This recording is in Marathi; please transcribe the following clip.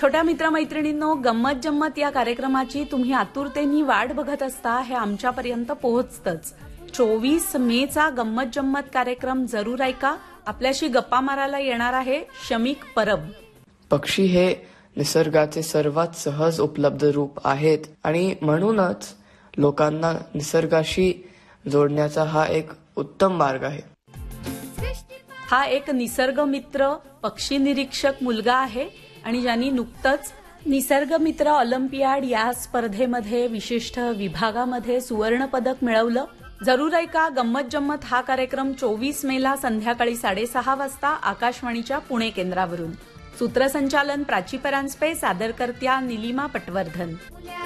छोट्या मित्रमैत्रिणींनो, गंमत जम्मत या कार्यक्रमाची तुम्ही आतुरतेने वाट बघत असता हे आमच्यापर्यंत पोहोचतंच. 24 मेचा गंमत जम्मत कार्यक्रम जरूर ऐका. आपल्याशी गप्पा मारायला येणार आहे शमीक परब. पक्षी हे निसर्गाचे सर्वात सहज उपलब्ध रूप आहेत आणि म्हणूनच लोकांना निसर्गाशी जोडण्याचा हा एक उत्तम मार्ग आहे. हा एक निसर्ग मित्र पक्षी निरीक्षक मुलगा आहे आणि ज्यांनी नुकतंच निसर्ग मित्र ऑलिम्पियाड या स्पर्धेमध्ये विशिष्ट विभागामध्ये सुवर्ण पदक मिळवलं. जरूर ऐका गंमत जम्मत हा कार्यक्रम 24 मेला संध्याकाळी 6:30 वाजता आकाशवाणीच्या पुणे केंद्रावरून. सूत्रसंचालन प्राची परांजपे, सादरकर्त्या निलिमा पटवर्धन.